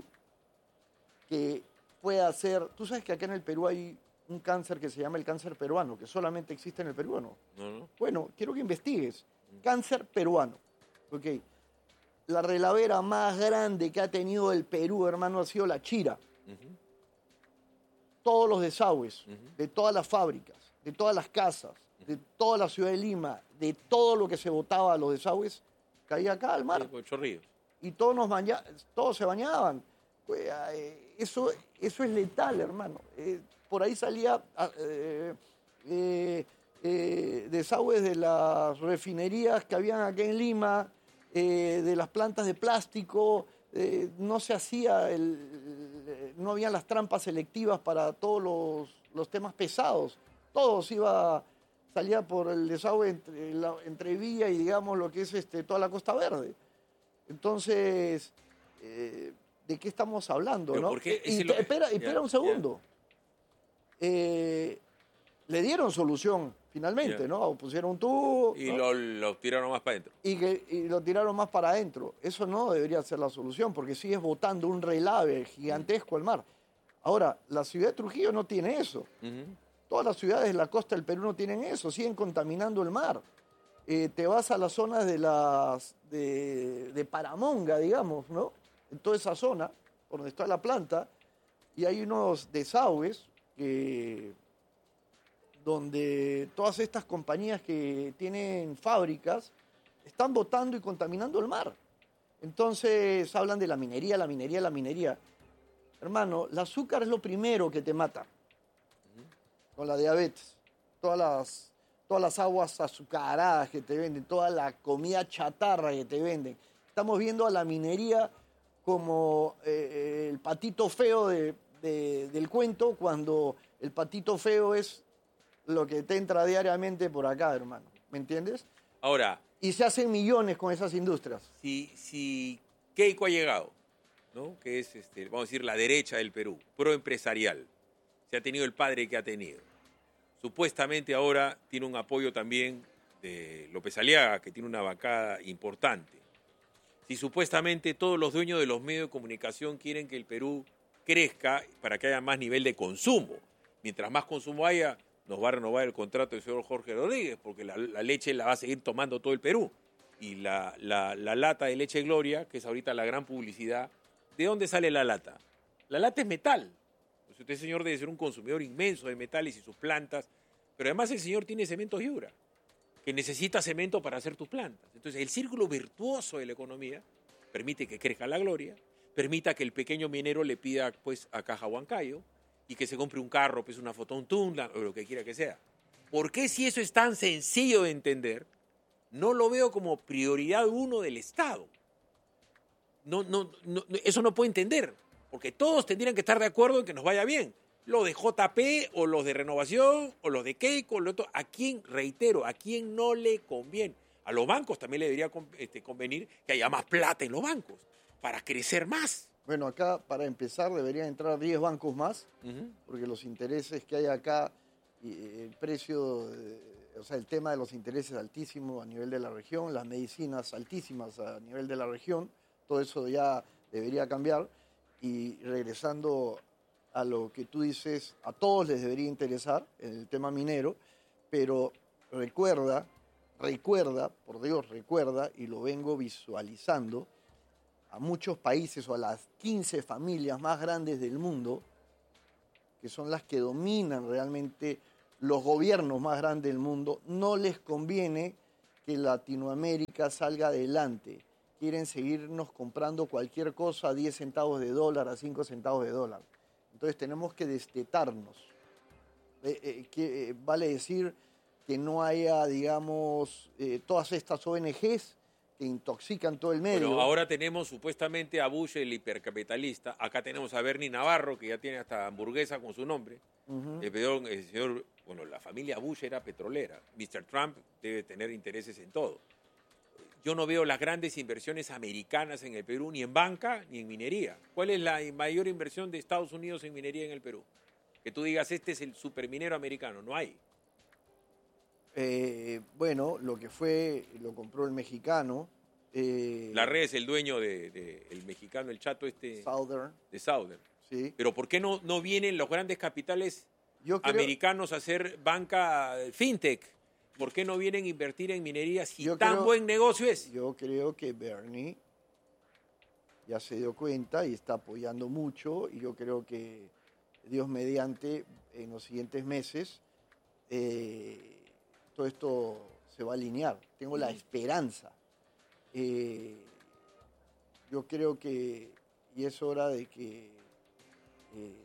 que pueda ser... Tú sabes que acá en el Perú hay un cáncer que se llama el cáncer peruano, que solamente existe en el Perú, ¿o no? No, no. Bueno, quiero que investigues. Cáncer peruano. Ok. La relavera más grande que ha tenido el Perú, hermano, ha sido la Chira. Ujú. Todos los desagües, Ujú. de todas las fábricas, de todas las casas, de toda la ciudad de Lima, de todo lo que se botaba a los desagües, caía acá al mar. Sí, con chorrillos. Y todos, nos baña- todos se bañaban. Pues, eh, eso, eso es letal, hermano. Eh, por ahí salía ah, eh, eh, eh, desagües de las refinerías que habían acá en Lima, eh, de las plantas de plástico. Eh, no se hacía, el, no habían las trampas selectivas para todos los, los temas pesados. Todo se iba, salía por el desagüe entre, la, entre Villa y, digamos, lo que es este, toda la Costa Verde. Entonces, eh, ¿de qué estamos hablando? Pero ¿no? ¿por qué? Y Ese te- lo- espera, ya, espera un ya. segundo. Eh, le dieron solución finalmente, Ya. ¿no? Pusieron un tubo Y ¿no? lo, lo tiraron más para adentro. y, que, y lo tiraron más para adentro. Eso no debería ser la solución, porque sigues botando un relave gigantesco al mar. Ahora, la ciudad de Trujillo no tiene eso. Ujú. Todas las ciudades de la costa del Perú no tienen eso, siguen contaminando el mar. Eh, te vas a las zonas de las de, de Paramonga, digamos, ¿no? En toda esa zona, por donde está la planta, y hay unos desagües que, donde todas estas compañías que tienen fábricas están botando y contaminando el mar. Entonces hablan de la minería, la minería, la minería. Hermano, el azúcar es lo primero que te mata con la diabetes. Todas las, todas las aguas azucaradas que te venden, toda la comida chatarra que te venden. Estamos viendo a la minería como eh, el patito feo de, de- del cuento, cuando el patito feo es lo que te entra diariamente por acá, hermano. ¿Me entiendes? Ahora, Y se hacen millones con esas industrias. si, si Keiko ha llegado, ¿no? Que es, este, vamos a decir, la derecha del Perú, proempresarial, se ha tenido el padre que ha tenido. Supuestamente ahora tiene un apoyo también de López Aliaga, que tiene una bancada importante. Si supuestamente todos los dueños de los medios de comunicación quieren que el Perú crezca para que haya más nivel de consumo, mientras más consumo haya, nos va a renovar el contrato del señor Jorge Rodríguez, porque la, la leche la va a seguir tomando todo el Perú. Y la, la, la lata de leche Gloria, que es ahorita la gran publicidad, ¿de dónde sale la lata? La lata es metal. Pues usted, señor, debe ser un consumidor inmenso de metales y sus plantas, pero además el señor tiene cementos Yura, que necesita cemento para hacer tus plantas. Entonces, el círculo virtuoso de la economía permite que crezca la Gloria, permita que el pequeño minero le pida pues, a Caja Huancayo y que se compre un carro, pues una Fotontunda o lo que quiera que sea. ¿Por qué, si eso es tan sencillo de entender, no lo veo como prioridad uno del Estado? No, no, no, eso no puedo entender, porque todos tendrían que estar de acuerdo en que nos vaya bien. Los de J P o los de Renovación o los de Keiko, lo otro, ¿a quién, reitero, a quién no le conviene? A los bancos también le debería con- este, convenir que haya más plata en los bancos para crecer más. Bueno, acá para empezar deberían entrar diez bancos más, Ujú. porque los intereses que hay acá, y el precio, de- o sea, el tema de los intereses altísimo a nivel de la región, las medicinas altísimas a nivel de la región, todo eso ya debería cambiar. Y regresando a lo que tú dices, a todos les debería interesar en el tema minero, pero recuerda, recuerda, por Dios, recuerda, y lo vengo visualizando, a muchos países o a las quince familias más grandes del mundo, que son las que dominan realmente los gobiernos más grandes del mundo, no les conviene que Latinoamérica salga adelante. Quieren seguirnos comprando cualquier cosa a diez centavos de dólar, a cinco centavos de dólar. Entonces tenemos que destetarnos. Eh, eh, que, eh, vale decir que no haya, digamos, eh, todas estas O N Ges que intoxican todo el medio. Bueno, ahora tenemos supuestamente a Bush, el hipercapitalista. Acá tenemos a Bernie Navarro, que ya tiene hasta hamburguesa con su nombre. Uh-huh. el, señor, el señor, bueno, la familia Bush era petrolera. mister Trump debe tener intereses en todo. Yo no veo las grandes inversiones americanas en el Perú, ni en banca, ni en minería. ¿Cuál es la mayor inversión de Estados Unidos en minería en el Perú? Que tú digas, este es el superminero americano. No hay. Eh, bueno, lo que fue, lo compró el mexicano. Eh, La red es el dueño del de, de mexicano, el chato este. Southern. De Southern. Sí. Pero ¿por qué no, no vienen los grandes capitales Yo creo, americanos a hacer banca fintech? ¿Por qué no vienen a invertir en minería si yo tan creo, buen negocio es? Yo creo que Bernie ya se dio cuenta y está apoyando mucho, y yo creo que Dios mediante en los siguientes meses eh, todo esto se va a alinear. Tengo la esperanza. Eh, yo creo que y es hora de que eh,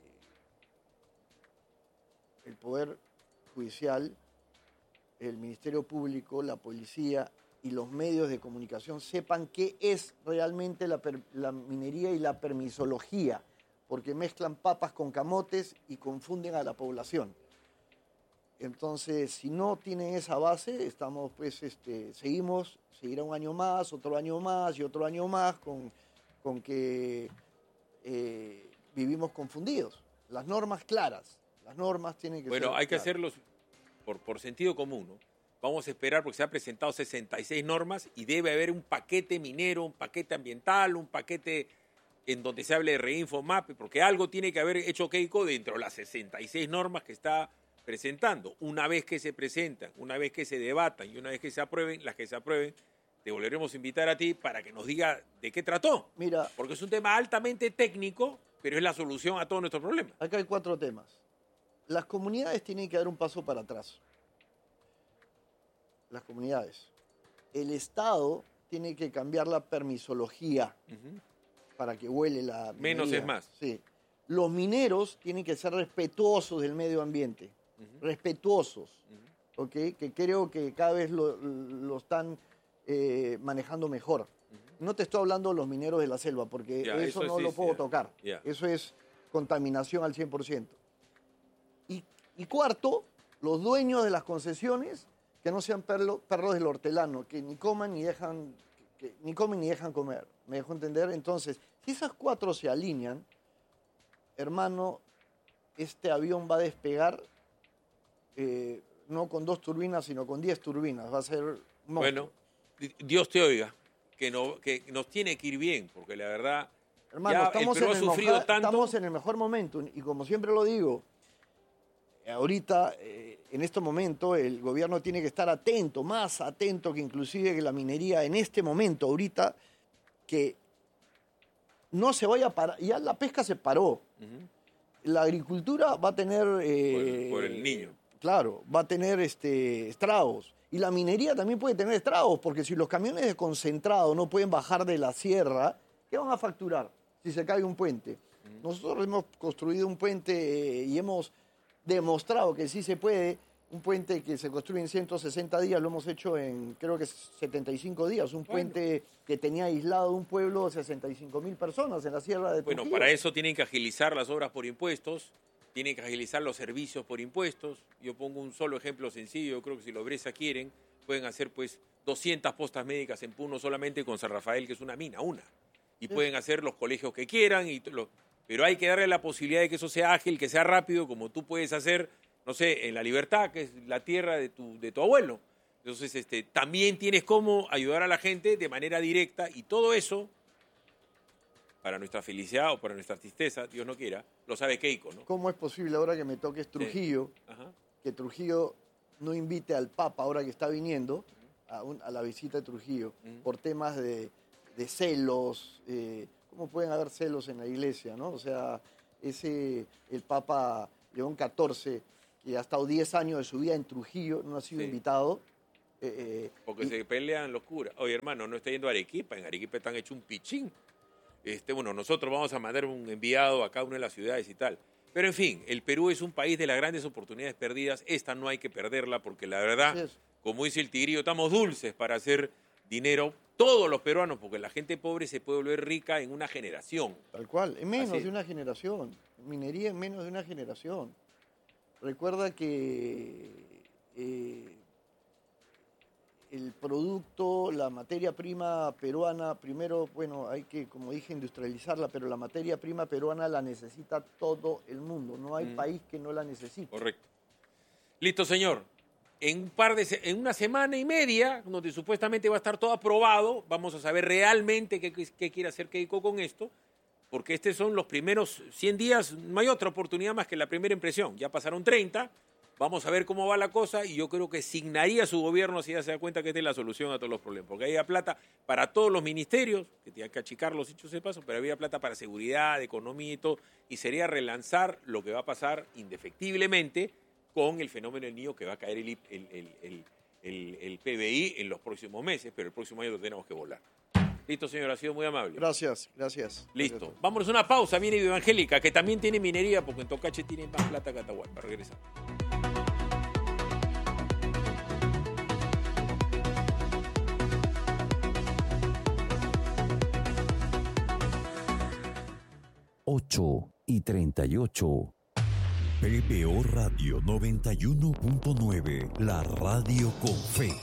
el Poder Judicial, el Ministerio Público, la policía y los medios de comunicación sepan qué es realmente la, per, la minería y la permisología, porque mezclan papas con camotes y confunden a la población. Entonces, si no tienen esa base, estamos, pues, este, seguimos, seguirá un año más, otro año más y otro año más con, con que eh, vivimos confundidos. Las normas claras, las normas tienen que bueno, ser Bueno, hay que claras. hacerlos por, por sentido común, ¿no? Vamos a esperar porque se han presentado sesenta y seis normas y debe haber un paquete minero, un paquete ambiental, un paquete en donde se hable de Reinfomap, porque algo tiene que haber hecho Keiko dentro de las sesenta y seis normas que está presentando. Una vez que se presentan, una vez que se debatan y una vez que se aprueben, las que se aprueben, te volveremos a invitar a ti para que nos diga de qué trató. Mira, porque es un tema altamente técnico, pero es la solución a todos nuestros problemas. Acá hay cuatro temas. Las comunidades tienen que dar un paso para atrás. Las comunidades. El Estado tiene que cambiar la permisología uh-huh. para que huele la minería. Menos es más. Sí. Los mineros tienen que ser respetuosos del medio ambiente. Uh-huh. Respetuosos. Uh-huh. ¿Okay? Que creo que cada vez lo, lo están eh, manejando mejor. Uh-huh. No te estoy hablando de los mineros de la selva, porque ya, eso, eso no sí, lo puedo ya. tocar. Ya. Eso es contaminación al cien por ciento. Y, y cuarto, los dueños de las concesiones que no sean perlo, perros del hortelano, que ni coman ni dejan, que, que ni comen ni dejan comer. ¿Me dejo entender? Entonces, si esas cuatro se alinean, hermano, este avión va a despegar eh, no con dos turbinas, sino con diez turbinas. Va a ser monstruo. Bueno, Dios te oiga, que, no, que nos tiene que ir bien, porque la verdad, hermano, ya estamos, el Perú en ha el sufrido moja, tanto. estamos en el mejor momento, y como siempre lo digo, ahorita, eh, en este momento, el gobierno tiene que estar atento, más atento que inclusive que la minería en este momento, ahorita, que no se vaya a parar. Ya la pesca se paró. Uh-huh. La agricultura va a tener... Eh, por, el, por el niño. Claro, va a tener este, estragos. Y la minería también puede tener estragos, porque si los camiones de concentrado no pueden bajar de la sierra, ¿qué van a facturar si se cae un puente? Uh-huh. Nosotros hemos construido un puente eh, y hemos demostrado que sí se puede. Un puente que se construye en ciento sesenta días, lo hemos hecho en, creo que setenta y cinco días. Un puente bueno. que tenía aislado un pueblo de sesenta y cinco mil personas en la sierra de Trujillo. Bueno, para eso tienen que agilizar las obras por impuestos, tienen que agilizar los servicios por impuestos. Yo pongo un solo ejemplo sencillo. Yo creo que si los Bresa quieren, pueden hacer pues doscientas postas médicas en Puno solamente con San Rafael, que es una mina, una. Y sí. pueden hacer los colegios que quieran, y lo, pero hay que darle la posibilidad de que eso sea ágil, que sea rápido, como tú puedes hacer, no sé, en La Libertad, que es la tierra de tu, de tu abuelo. Entonces, este, también tienes cómo ayudar a la gente de manera directa, y todo eso para nuestra felicidad o para nuestra tristeza, Dios no quiera, lo sabe Keiko, ¿no? ¿Cómo es posible ahora que me toques Trujillo, sí. Ajá. que Trujillo no invite al Papa ahora que está viniendo a, un, a la visita de Trujillo uh-huh. por temas de, de celos? Eh, ¿Cómo pueden haber celos en la iglesia, no? O sea, ese, el Papa León catorce, que ha estado diez años de su vida en Trujillo, no ha sido sí. invitado. Eh, eh, Porque y, se pelean los curas. Oye, hermano, no está yendo a Arequipa, en Arequipa están hecho un pichín. Este, bueno, nosotros vamos a mandar un enviado a cada una de las ciudades y tal. Pero, en fin, el Perú es un país de las grandes oportunidades perdidas. Esta no hay que perderla porque, la verdad, sí como dice el tigrillo, estamos dulces para hacer dinero todos los peruanos, porque la gente pobre se puede volver rica en una generación. Tal cual, en menos Así. de una generación. Minería en menos de una generación. Recuerda que eh, el producto, la materia prima peruana, primero, bueno, hay que, como dije, industrializarla, pero la materia prima peruana la necesita todo el mundo. No hay mm. país que no la necesite. Correcto. Listo, señor. En, un par de, en una semana y media, donde supuestamente va a estar todo aprobado, vamos a saber realmente qué, qué quiere hacer Keiko con esto, porque estos son los primeros cien días, no hay otra oportunidad más que la primera impresión. Ya pasaron treinta, vamos a ver cómo va la cosa y yo creo que signaría su gobierno si ya se da cuenta que esta es la solución a todos los problemas, porque había plata para todos los ministerios, que tienen que achicar los hechos de paso, pero había plata para seguridad, economía y todo, y sería relanzar lo que va a pasar indefectiblemente con el fenómeno del niño que va a caer el, el, el, el, el, el P B I en los próximos meses, pero el próximo año lo tenemos que volar. Listo, señor, ha sido muy amable. Gracias, gracias. Listo. Gracias. Vámonos a una pausa, viene Evangélica, que también tiene minería, porque en Tocache tiene más plata que Atahualpa. Regresa. ocho y treinta y ocho. P B O Radio noventa y uno punto nueve, la radio con fe.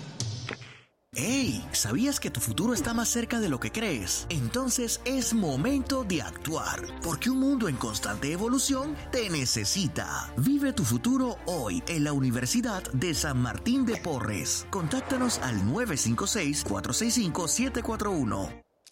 ¡Hey! ¿Sabías que tu futuro está más cerca de lo que crees? Entonces es momento de actuar, porque un mundo en constante evolución te necesita. Vive tu futuro hoy en la Universidad de San Martín de Porres. Contáctanos al nueve cinco seis, cuatro seis cinco, siete cuatro uno.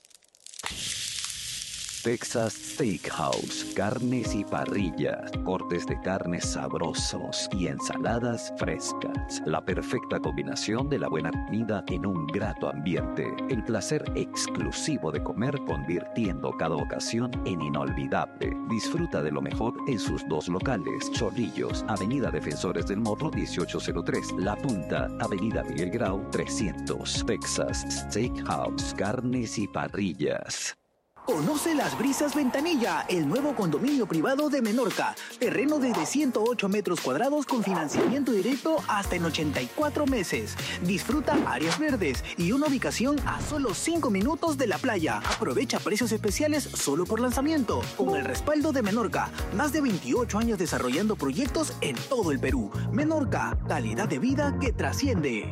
Texas Steakhouse, carnes y parrillas, cortes de carnes sabrosos y ensaladas frescas. La perfecta combinación de la buena comida en un grato ambiente. El placer exclusivo de comer convirtiendo cada ocasión en inolvidable. Disfruta de lo mejor en sus dos locales. Chorrillos, Avenida Defensores del Morro dieciocho cero tres. La Punta, Avenida Miguel Grau trescientos. Texas Steakhouse, carnes y parrillas. Conoce Las Brisas Ventanilla, el nuevo condominio privado de Menorca. Terreno desde ciento ocho metros cuadrados con financiamiento directo hasta en ochenta y cuatro meses. Disfruta áreas verdes y una ubicación a solo cinco minutos de la playa. Aprovecha precios especiales solo por lanzamiento. Con el respaldo de Menorca, más de veintiocho años desarrollando proyectos en todo el Perú. Menorca, calidad de vida que trasciende.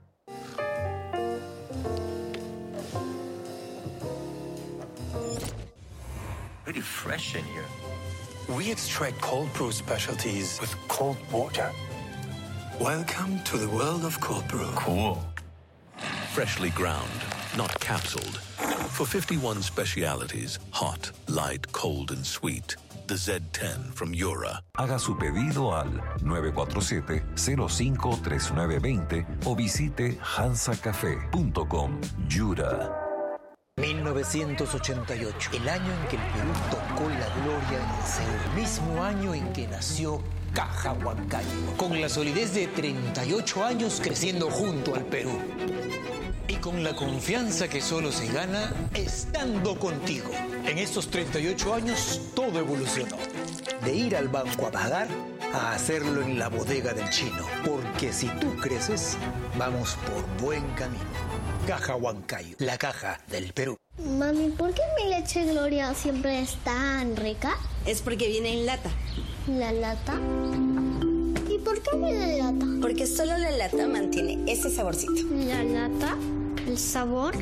Pretty fresh in here. We extract cold brew specialties with cold water. Welcome to the world of cold brew. Cool. Freshly ground, not capsuled. For fifty-one specialities, hot, light, cold, and sweet. The Z ten from Yura. Haga su pedido al nueve cuatro siete, cero cinco tres nueve dos cero o visite hansa café punto com. Yura. mil novecientos ochenta y ocho, el año en que el Perú tocó la gloria en el cielo, el mismo año en que nació Caja Huancayo, con la solidez de treinta y ocho años creciendo junto al Perú. Y con la confianza que solo se gana estando contigo. En estos treinta y ocho años todo evolucionó. De ir al banco a pagar a hacerlo en la bodega del chino. Porque si tú creces, vamos por buen camino. Caja Huancayo, la caja del Perú. Mami, ¿por qué mi leche Gloria siempre es tan rica? Es porque viene en lata. ¿La lata? ¿Y por qué viene en lata? Porque solo la lata mantiene ese saborcito. ¿La lata? ¿El sabor?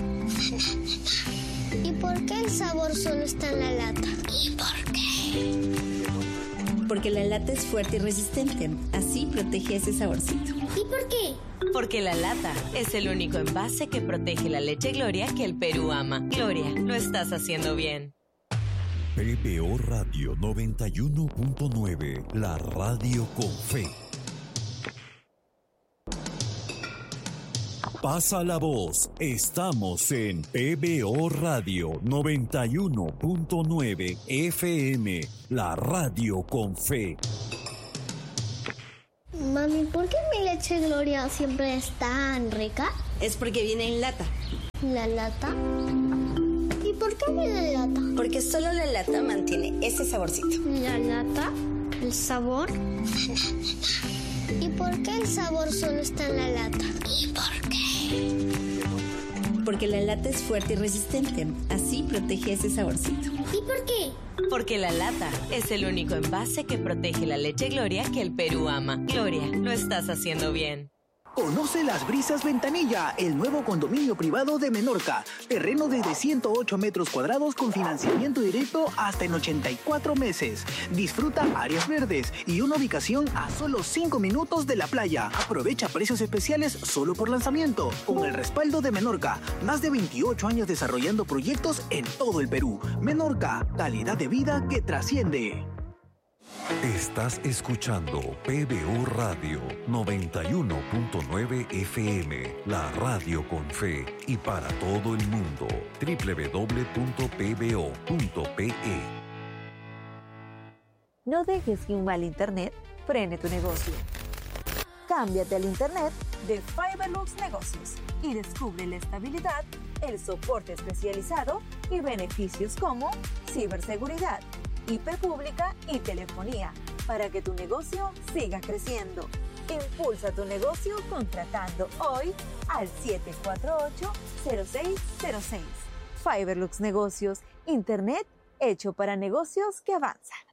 ¿Y por qué el sabor solo está en la lata? ¿Y por qué? Porque la lata es fuerte y resistente. Así protege ese saborcito. ¿Y por qué? Porque la lata es el único envase que protege la leche Gloria que el Perú ama. Gloria, lo estás haciendo bien. P B O Radio noventa y uno punto nueve, la radio con fe. Pasa la voz, estamos en P B O Radio noventa y uno punto nueve F M, la radio con fe. Mami, ¿por qué mi leche Gloria siempre es tan rica? Es porque viene en lata. ¿La lata? ¿Y por qué viene en lata? Porque solo la lata mantiene ese saborcito. ¿La lata? ¿El sabor? ¿Y por qué el sabor solo está en la lata? ¿Y por qué? Porque la lata es fuerte y resistente. Así protege ese saborcito. ¿Y por qué? Porque la lata es el único envase que protege la leche Gloria que el Perú ama. Gloria, lo estás haciendo bien. Conoce Las Brisas Ventanilla, el nuevo condominio privado de Menorca. Terreno desde ciento ocho metros cuadrados con financiamiento directo hasta en ochenta y cuatro meses. Disfruta áreas verdes y una ubicación a solo cinco minutos de la playa. Aprovecha precios especiales solo por lanzamiento. Con el respaldo de Menorca, más de veintiocho años desarrollando proyectos en todo el Perú. Menorca, calidad de vida que trasciende. Estás escuchando P B O Radio noventa y uno punto nueve F M, la radio con fe y para todo el mundo. doble u doble u doble u punto p b o punto p e. No dejes que un mal internet frene tu negocio. Cámbiate al internet de Fiberlux Negocios y descubre la estabilidad, el soporte especializado y beneficios como ciberseguridad, I P pública y telefonía para que tu negocio siga creciendo. Impulsa tu negocio contratando hoy al siete cuatro ocho, cero seis cero seis. Fiberlux Negocios, internet hecho para negocios que avanzan.